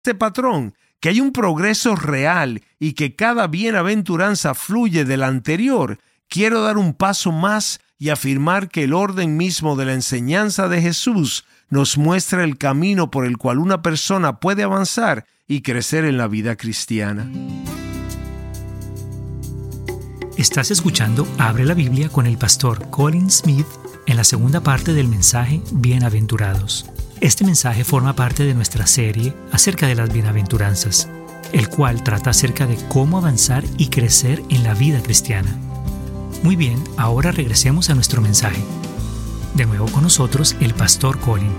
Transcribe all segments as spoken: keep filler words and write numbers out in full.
este patrón, que hay un progreso real y que cada bienaventuranza fluye de la anterior, quiero dar un paso más y afirmar que el orden mismo de la enseñanza de Jesús nos muestra el camino por el cual una persona puede avanzar y crecer en la vida cristiana. Estás escuchando Abre la Biblia con el pastor Colin Smith en la segunda parte del mensaje Bienaventurados. Este mensaje forma parte de nuestra serie acerca de las bienaventuranzas, el cual trata acerca de cómo avanzar y crecer en la vida cristiana. Muy bien, ahora regresemos a nuestro mensaje. De nuevo con nosotros el pastor Colin.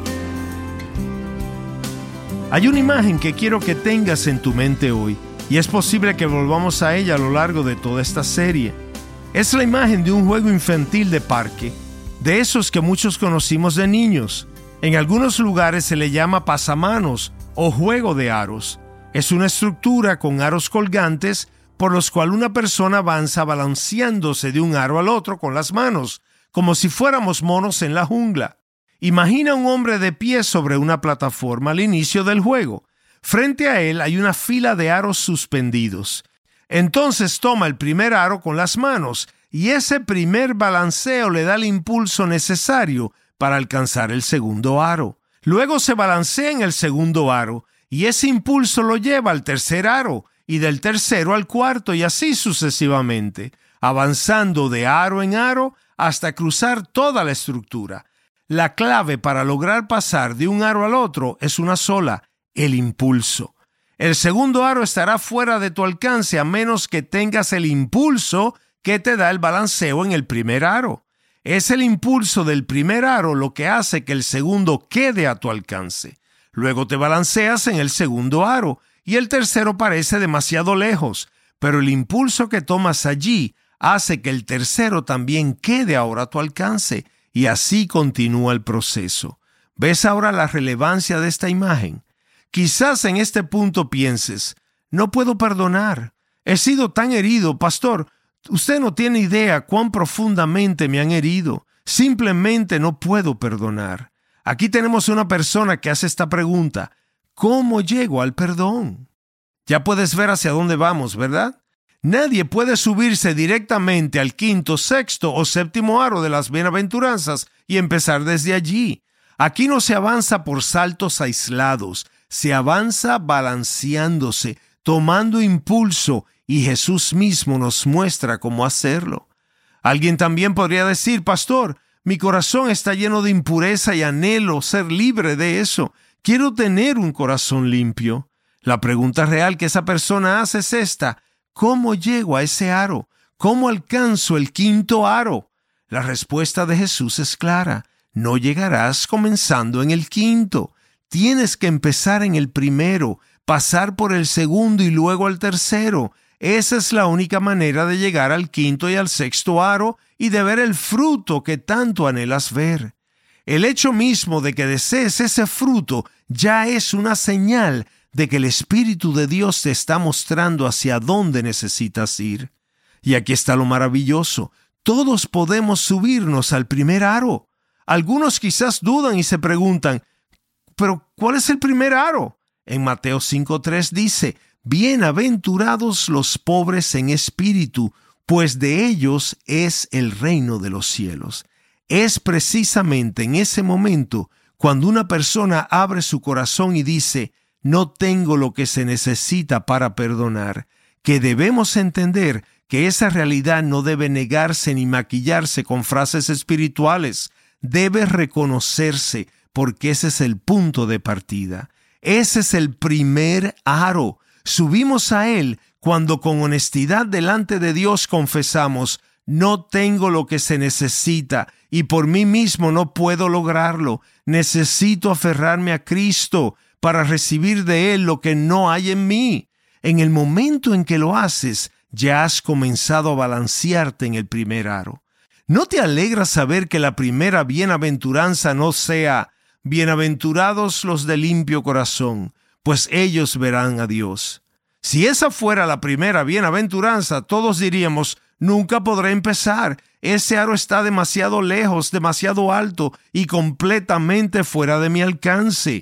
Hay una imagen que quiero que tengas en tu mente hoy, y es posible que volvamos a ella a lo largo de toda esta serie. Es la imagen de un juego infantil de parque, de esos que muchos conocimos de niños. En algunos lugares se le llama pasamanos o juego de aros. Es una estructura con aros colgantes por los cuales una persona avanza balanceándose de un aro al otro con las manos, como si fuéramos monos en la jungla. Imagina un hombre de pie sobre una plataforma al inicio del juego. Frente a él hay una fila de aros suspendidos. Entonces toma el primer aro con las manos y ese primer balanceo le da el impulso necesario para alcanzar el segundo aro. Luego se balancea en el segundo aro y ese impulso lo lleva al tercer aro y del tercero al cuarto y así sucesivamente, avanzando de aro en aro hasta cruzar toda la estructura. La clave para lograr pasar de un aro al otro es una sola: el impulso. El segundo aro estará fuera de tu alcance a menos que tengas el impulso que te da el balanceo en el primer aro. Es el impulso del primer aro lo que hace que el segundo quede a tu alcance. Luego te balanceas en el segundo aro y el tercero parece demasiado lejos, pero el impulso que tomas allí hace que el tercero también quede ahora a tu alcance y así continúa el proceso. ¿Ves ahora la relevancia de esta imagen? Quizás en este punto pienses, no puedo perdonar. He sido tan herido, pastor. Usted no tiene idea cuán profundamente me han herido. Simplemente no puedo perdonar. Aquí tenemos una persona que hace esta pregunta: ¿cómo llego al perdón? Ya puedes ver hacia dónde vamos, ¿verdad? Nadie puede subirse directamente al quinto, sexto o séptimo aro de las bienaventuranzas y empezar desde allí. Aquí no se avanza por saltos aislados, se avanza balanceándose, tomando impulso, y Jesús mismo nos muestra cómo hacerlo. Alguien también podría decir: pastor, mi corazón está lleno de impureza y anhelo ser libre de eso. Quiero tener un corazón limpio. La pregunta real que esa persona hace es esta: ¿cómo llego a ese aro? ¿Cómo alcanzo el quinto aro? La respuesta de Jesús es clara: no llegarás comenzando en el quinto. Tienes que empezar en el primero, pasar por el segundo y luego al tercero. Esa es la única manera de llegar al quinto y al sexto aro y de ver el fruto que tanto anhelas ver. El hecho mismo de que desees ese fruto ya es una señal de que el Espíritu de Dios te está mostrando hacia dónde necesitas ir. Y aquí está lo maravilloso: todos podemos subirnos al primer aro. Algunos quizás dudan y se preguntan: ¿pero cuál es el primer aro? En Mateo cinco tres dice: bienaventurados los pobres en espíritu, pues de ellos es el reino de los cielos. Es precisamente en ese momento cuando una persona abre su corazón y dice: no tengo lo que se necesita para perdonar, que debemos entender que esa realidad no debe negarse ni maquillarse con frases espirituales. Debe reconocerse, porque ese es el punto de partida. Ese es el primer aro. Subimos a él cuando con honestidad delante de Dios confesamos: no tengo lo que se necesita y por mí mismo no puedo lograrlo. Necesito aferrarme a Cristo para recibir de Él lo que no hay en mí. En el momento en que lo haces, ya has comenzado a balancearte en el primer aro. ¿No te alegra saber que la primera bienaventuranza no sea: bienaventurados los de limpio corazón, pues ellos verán a Dios? Si esa fuera la primera bienaventuranza, todos diríamos: nunca podré empezar. Ese aro está demasiado lejos, demasiado alto y completamente fuera de mi alcance.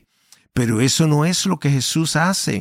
Pero eso no es lo que Jesús hace.